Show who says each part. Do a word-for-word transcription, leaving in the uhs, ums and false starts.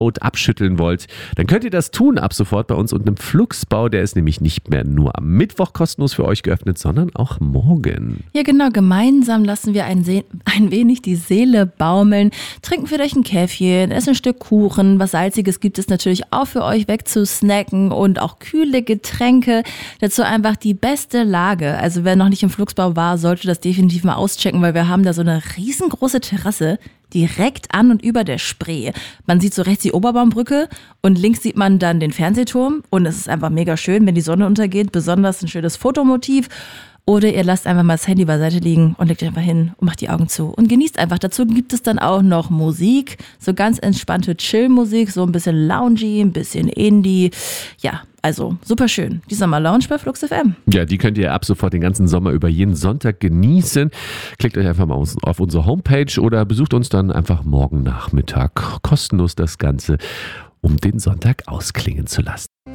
Speaker 1: abschütteln wollt, dann könnt ihr das tun ab sofort bei uns und im Flugsbau. Der ist nämlich nicht mehr nur am Mittwoch kostenlos für euch geöffnet, sondern auch morgen.
Speaker 2: Ja genau, gemeinsam lassen wir ein, Se- ein wenig die Seele baumeln, trinken vielleicht ein Käffchen, essen ein Stück Kuchen, was Salziges gibt es natürlich auch für euch wegzusnacken und auch kühle Getränke. Dazu einfach die beste Lage. Also wer noch nicht im Flugsbau war, sollte das definitiv mal auschecken, weil wir haben da so eine riesengroße Terrasse direkt an und über der Spree. Man sieht so rechts die Oberbaumbrücke und links sieht man dann den Fernsehturm und es ist einfach mega schön, wenn die Sonne untergeht, besonders ein schönes Fotomotiv. Oder ihr lasst einfach mal das Handy beiseite liegen und legt euch einfach hin und macht die Augen zu und genießt einfach. Dazu gibt es dann auch noch Musik, so ganz entspannte Chill-Musik, so ein bisschen loungy, ein bisschen Indie. Ja, also super schön. Die Sommer-Lounge bei Flux F M.
Speaker 1: Ja, die könnt ihr ab sofort den ganzen Sommer über jeden Sonntag genießen. Klickt euch einfach mal auf unsere Homepage oder besucht uns dann einfach morgen Nachmittag kostenlos das Ganze, um den Sonntag ausklingen zu lassen.